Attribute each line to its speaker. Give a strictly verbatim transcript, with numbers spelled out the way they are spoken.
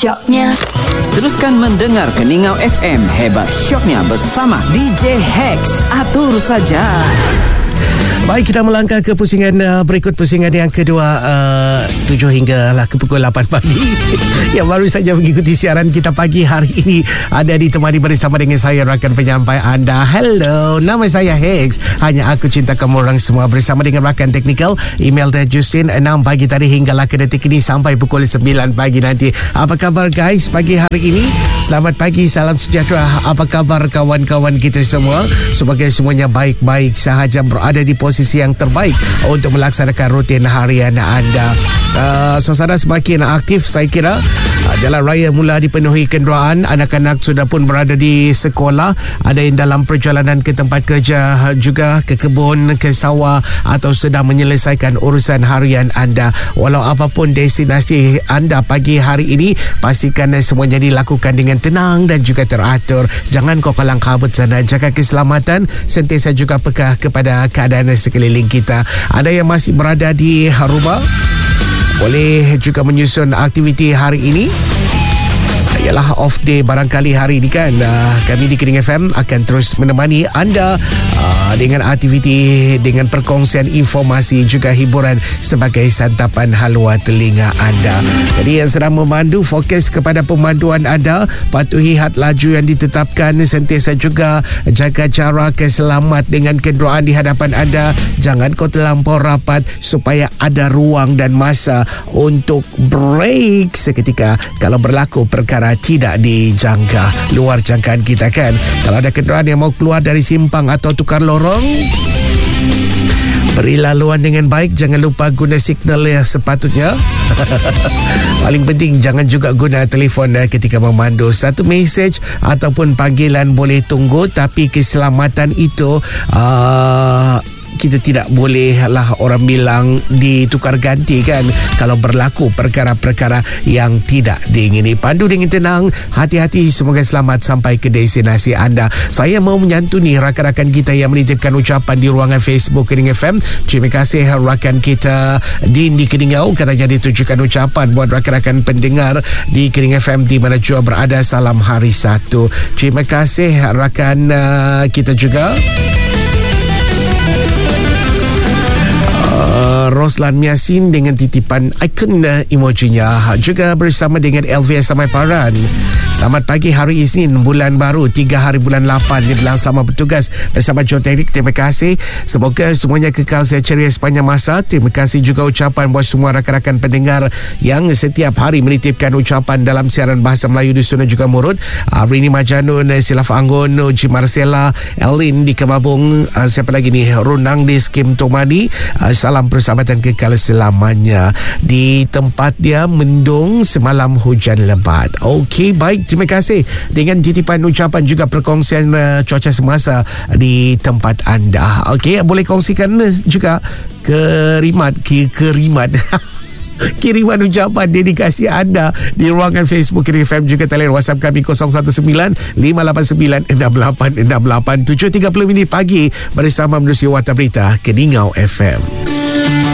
Speaker 1: syoknya.
Speaker 2: Teruskan mendengar Keningau F M, hebat syoknya bersama D J Hex. Atur saja.
Speaker 3: Baik, kita melangkah ke pusingan uh, berikut, pusingan yang kedua, uh, tujuh hingga lah ke pukul lapan pagi. Yang baru saja mengikuti siaran kita pagi hari ini, ada ditemani bersama dengan saya, rakan penyampai anda. Hello, nama saya Hex. Hanya aku cinta kamu orang semua, bersama dengan rakan teknikal Imelda Justin. Enam pagi tadi hinggalah ke detik ini sampai pukul sembilan pagi nanti. Apa khabar guys pagi hari ini? Selamat pagi, salam sejahtera. Apa khabar kawan-kawan kita semua? Semoga semuanya baik-baik sahaja, berada di posisi posisi yang terbaik untuk melaksanakan rutin harian anda. Uh, suasana semakin aktif, saya kira. Uh, jalan raya mula dipenuhi kenderaan. Anak-anak sudah pun berada di sekolah. Ada yang dalam perjalanan ke tempat kerja, juga ke kebun, ke sawah, atau sedang menyelesaikan urusan harian anda. Walau apapun destinasi anda pagi hari ini, pastikan semuanya dilakukan dengan tenang dan juga teratur. Jangan kau kalang kabut sana. Jaga keselamatan, sentiasa juga peka kepada keadaan sekeliling kita. Ada yang masih berada di rumah, boleh juga menyusun aktiviti hari ini. Ialah off day barangkali hari ini kan. uh, Kami di Kening F M akan terus menemani anda uh, dengan aktiviti, dengan perkongsian informasi, juga hiburan sebagai santapan halwa telinga anda. Jadi yang sedang memandu, fokus kepada pemanduan anda. Patuhi had laju yang ditetapkan. Sentiasa juga jaga jarak, selamat dengan kenderaan di hadapan anda. Jangan kau terlampau rapat supaya ada ruang dan masa untuk break seketika kalau berlaku perkara tidak dijangka, luar jangkaan kita kan. Kalau ada kenderaan yang mau keluar dari simpang atau tukar lorong, beri laluan dengan baik. Jangan lupa guna signal yang sepatutnya. Paling penting jangan juga guna telefon ketika memandu. Satu mesej ataupun panggilan boleh tunggu, tapi keselamatan itu uh, kita tidak boleh lah orang bilang ditukar ganti kan kalau berlaku perkara-perkara yang tidak diingini. Pandu dengan tenang, hati-hati, semoga selamat sampai ke destinasi anda. Saya mau menyantuni rakan-rakan kita yang menitipkan ucapan di ruangan Facebook Kening F M. Terima kasih rakan kita Din di Keningau, katanya ditujukan ucapan buat rakan-rakan pendengar di Kening F M di mana jua berada. Salam hari Sabtu. Terima kasih rakan uh, kita juga Roslan Miasin dengan titipan ikon emojinya, juga bersama dengan Elvia Samaiparan. Selamat pagi hari Isnin, bulan baru, tiga hari bulan lapan. Dia bilang selamat bertugas bersama John Teknik. Terima kasih. Semoga semuanya kekal sehat ceria sepanjang masa. Terima kasih juga ucapan buat semua rakan-rakan pendengar yang setiap hari menitipkan ucapan dalam siaran Bahasa Melayu di Sungai juga Murut. Rini Majanun, Silaf Anggun, Uji Marcella, Elin di Kemabung, uh, siapa lagi ni, Runang di Skim Tomani. Uh, salam persahabatan kekal selamanya. Di tempat dia mendung, semalam hujan lebat. Okey, baik. Terima kasih dengan titipan ucapan juga perkongsian uh, cuaca semasa di tempat anda. Okey, boleh kongsikan juga kerimat ke kerimat kiriman ucapan dedikasi anda di ruangan Facebook Kening F M, juga talian WhatsApp kami kosong satu sembilan lima lapan sembilan enam lapan enam lapan. Tujuh tiga puluh minit pagi bersama menerusi Warta Berita Keningau F M.